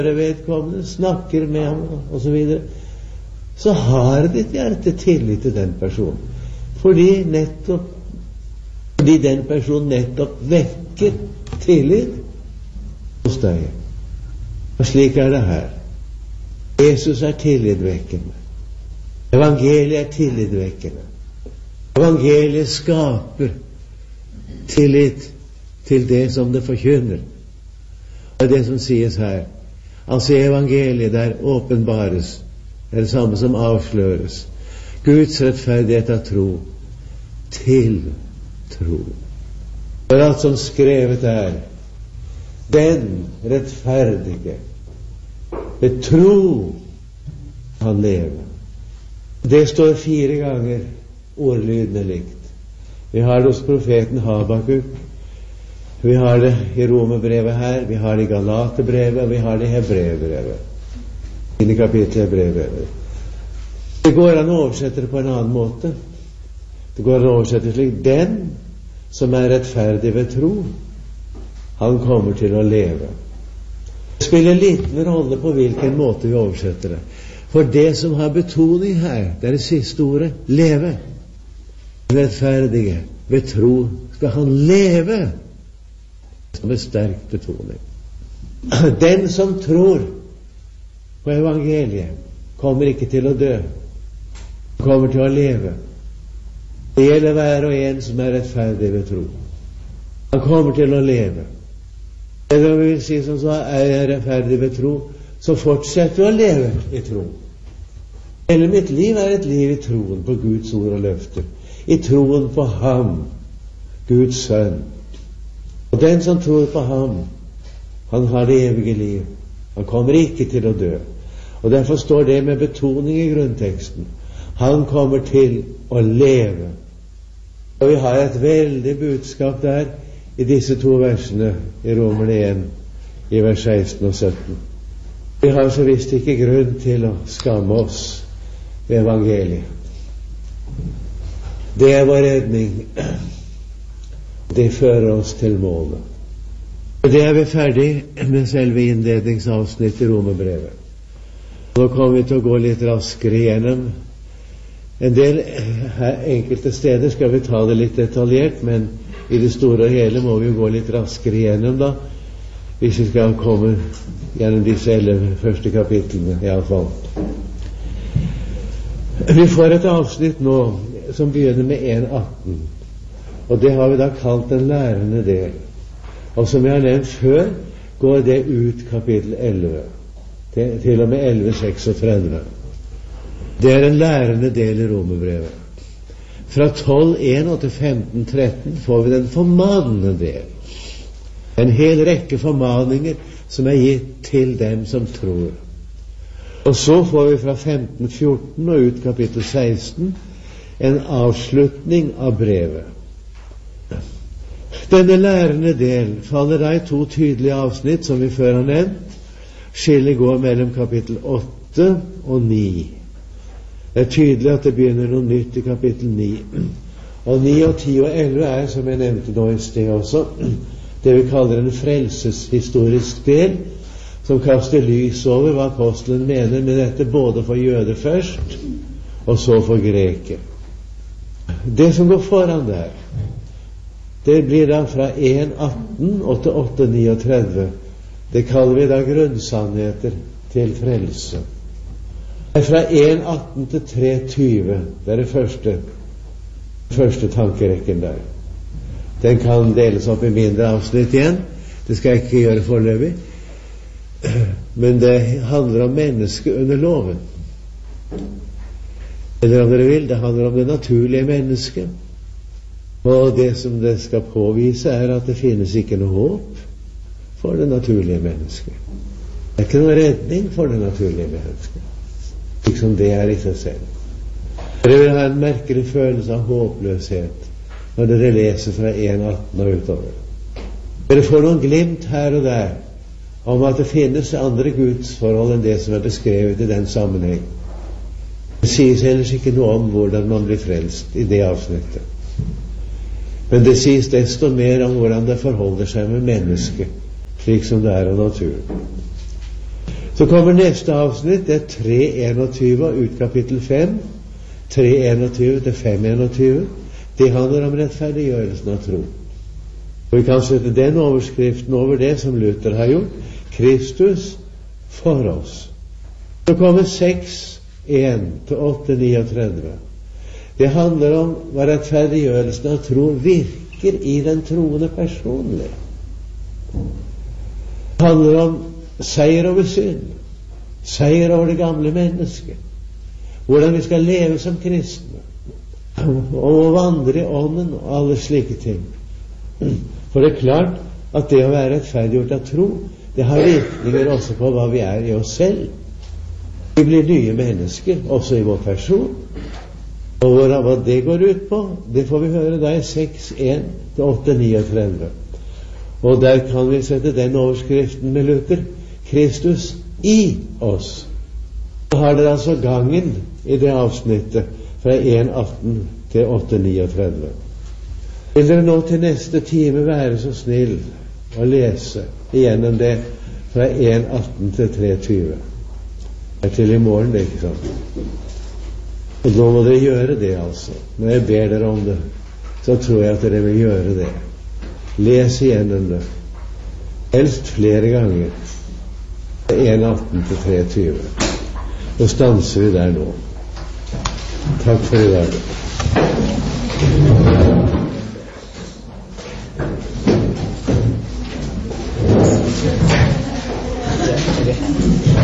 vedkommende, snakker med ham og så videre, så har ditt hjerte tillit til den personen. Fordi den personen nettopp vekker tillit hos deg. Og slik er det her. Jesus er tillitvekkende. Evangeliet er tillitvekkende. Evangeliet skaper tillit til det som det forkynner. Det er det som sies her. Altså evangeliet der åpenbares, er det samme som avsløres. Guds rettferdighet av tro til tro. For alt som skrevet er, den rettferdige ved tro kan leve. Det står 4 ganger ordlydende likt. Vi har det hos profeten Habakuk, vi har det i Romerbrevet her, vi har det i Galaterbrevet, og vi har det i Hebreerbrevet. I kapitlet Hebreerbrevet. Det går an å oversette det på en annen måte. Det går an å oversette slik: den som er rettferdig ved tro, han kommer til å leve. Det spiller liten rolle på hvilken måte vi oversetter det. For det som har betoning her, det er det siste ordet: leve. Rettferdige ved tro skal han leve. Med sterk betoning. Den som tror på evangeliet, kommer ikke til å dø. Han kommer til å leve. Det gjelder hver og en som er rettferdig ved tro. Han kommer til å leve. Eller om vi vil si som så: er jeg rettferdig ved tro, så fortsetter jeg å leve i tro. Hele mitt liv er et liv i troen på Guds ord og løfter. I troen på ham, Guds sønn. Og den som tror på ham, han har det evige liv. Han kommer ikke til å dø. Og derfor står det med betoning i grunnteksten: han kommer til å leve. Og vi har et veldig budskap der i disse 2 versene i Romerne 1, i vers 16 og 17. Vi har så visst ikke grunn til å skamme oss ved evangeliet. Det er vår redning. Det fører oss til målet. Og det er vi ferdig med selve innledningsavsnittet i Romerbrevet. Nå kommer vi til å gå litt raskere igjennom. En del enkelte steder skal vi ta det litt detaljert, men i det store og hele må vi gå litt raskere igjennom da, hvis vi skal komme gjennom disse 11 første kapitlene i alle fall. Vi får et avsnitt nå som begynner med 1:18. Og det har vi da kalt den lærende del. Og som jeg har nevnt før, går det ut kapittel 11, til og med 11:36. Det er en lærende del i Romerbrevet. Fra 12:1 og til 15:13 får vi den formanende del. En hel rekke formaninger som er gitt til dem som tror. Og så får vi fra 15:14 og ut kapittel 16 en avslutning av brevet. Denne lærende del faller da i 2 tydelige avsnitt som vi før har nevnt. Skillet går mellom kapittel 8 og 9. Det er tydelig at det begynner noe nytt i kapittel 9. Og 9 og 10 og 11 er, som jeg nevnte nå i sted også, det vi kaller en frelseshistorisk del, som kaster lys over hva apostelen mener med dette, både for jøder først og så for greker. Det som går foran der, det blir da fra 1:18 og til 8:39. Det kaller vi da grunnsannheter til frelse. Det er fra 1:18 til 3:20. Det er det første tankerekken der. Den kan deles opp i mindre avsnitt igjen. Det skal jeg ikke gjøre foreløpig. Men det handler om mennesket under loven. Eller om dere vil, det handler om det naturlige mennesket. Og det som det skal påvise, er at det finnes ikke noe håp for det naturlige mennesket. Det er ikke noe redning for det naturlige mennesket, slik som det er i seg selv. Dere vil ha en merkelig følelse av håpløshet når dere leser fra 1:18 og utover. Dere får noen glimt her og der om at det finnes andre gudsforhold enn det som er beskrevet i den sammenheng. Det sies ellers ikke noe om hvordan man blir frelst i det avsnittet. Men det sies desto mer om hvordan det forholder seg med mennesket, slik som det er av naturen. Så kommer neste avsnitt, det er 3:21 ut kapittel 5, 3:21 til 5:21. Det handler om rettferdiggjørelsen av tro. Og vi kan sette den overskriften over det som Luther har gjort: Kristus for oss. Så kommer 6:1 til 8:39. Det handler om hva rettferdiggjørelsen av tro virker i den troende personlig. Det handler om seier over synd, seier over det gamle mennesket, hvordan vi skal leve som kristne, og å vandre i ånden og alle slike ting. For det er klart at det å være rettferdiggjort av tro, det har virkninger også på hva vi er i oss selv. Vi blir nye mennesker også i vår person, og hva det går ut på, det får vi høre da i 6:1 til 8:39. Og der kan vi sette den overskriften med Luther: Kristus i oss. Så har dere altså gangen i det avsnittet fra 1:18 til 8:39. Vil dere nå til neste time være så snill å lese igjennom det fra 1:18 til 3:20? Det er til i morgen, det, ikke sant? Og nå må dere gjøre det, altså. Når jeg ber dere om det, så tror jeg at dere vil gjøre det. Les igjennom det. Helst flere ganger. 1:18 til 3:20. Så stanser vi der nå. Takk for i dag.